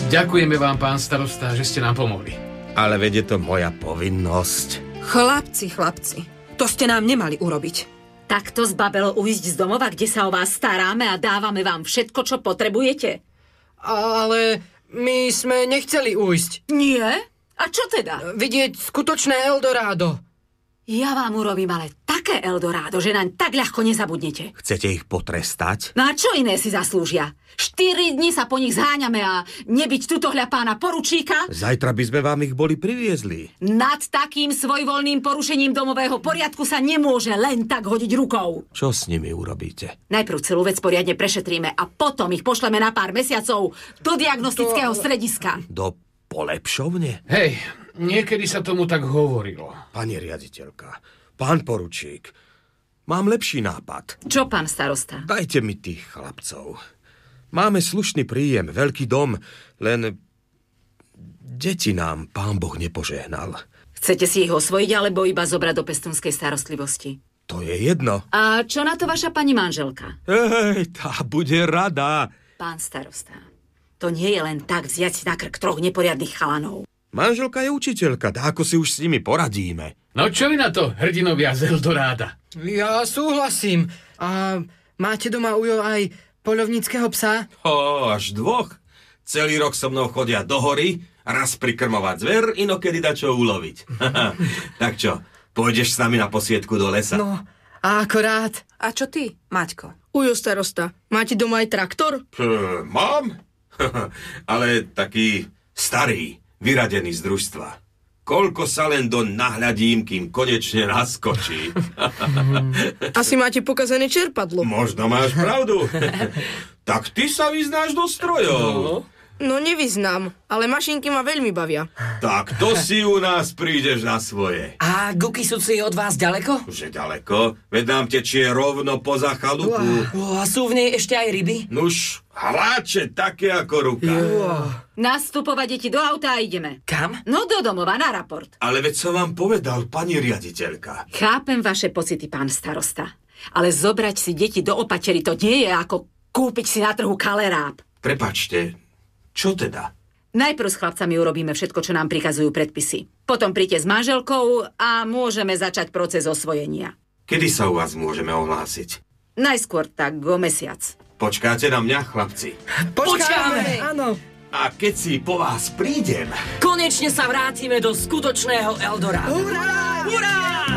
Ďakujeme vám, pán starosta, že ste nám pomohli. Ale veď je to moja povinnosť. Chlapci, to ste nám nemali urobiť. Takto zbabelo ujsť z domova, kde sa o vás staráme a dávame vám všetko, čo potrebujete? Ale my sme nechceli ujsť. Nie? A čo teda? Vidieť skutočné Eldorado. Ja vám urobím ale také Eldorado, že naň tak ľahko nezabudnete. Chcete ich potrestať? No a čo iné si zaslúžia? 4 dni sa po nich zháňame a nebyť tutohľa pána poručíka? Zajtra by sme vám ich boli priviezli. Nad takým svojvoľným porušením domového poriadku sa nemôže len tak hodiť rukou. Čo s nimi urobíte? Najprv celú vec poriadne prešetríme a potom ich pošleme na pár mesiacov do diagnostického strediska. Do polepšovne? Hej, niekedy sa tomu tak hovorilo. Pani riaditeľka, pán poručík, mám lepší nápad. Čo, pán starosta? Dajte mi tých chlapcov. Máme slušný príjem, veľký dom, len deti nám pán Boh nepožehnal. Chcete si ich osvojiť, alebo iba zobrať do pestúnskej starostlivosti? To je jedno. A čo na to vaša pani manželka? Hej, tá bude rada. Pán starosta, to nie je len tak vziať si na krk 3 neporiadnych chalanov. Manželka je učiteľka, dáko si už s nimi poradíme. No čo vy na to, hrdinovia z Eldoráda? Ja súhlasím. A máte doma, Ujo, aj poľovníckeho psa? Až 2. Celý rok so mnou chodia do hory, raz prikrmovať zver, inokedy dačo uloviť. Tak čo, pôjdeš s nami na posviedku do lesa? No, a akorát. A čo ty, Maťko? Ujo starosta, máte doma aj traktor? Mám, ale taký starý, vyradený z družstva. Koľko sa len do nahľadím, kým konečne naskočí. Asi máte pokazané čerpadlo. Možno máš pravdu. Tak ty sa vyznáš do strojov. No nevyznám, ale mašinky ma veľmi bavia. Tak to si u nás prídeš na svoje. A Guky sú si od vás ďaleko? Že ďaleko? Veď nám tečie rovno poza chalupu. A sú v nej ešte aj ryby? Nuž, hláče také ako ruka. Nastupovať deti do auta a ideme. Kam? No do domova, na raport. Ale veď som vám povedal, pani riaditeľka. Chápem vaše pocity, pán starosta. Ale zobrať si deti do opatery, to nie je ako kúpiť si na trhu kaleráb. Prepačte, čo teda? Najprv s chlapcami urobíme všetko, čo nám prikazujú predpisy. Potom príďte s manželkou a môžeme začať proces osvojenia. Kedy sa u vás môžeme ohlásiť? Najskôr tak o mesiac. Počkáte na mňa, chlapci? Počkáme! Áno. A keď si po vás prídem... Konečne sa vrátime do skutočného Eldoráda. Hurá! Hurá!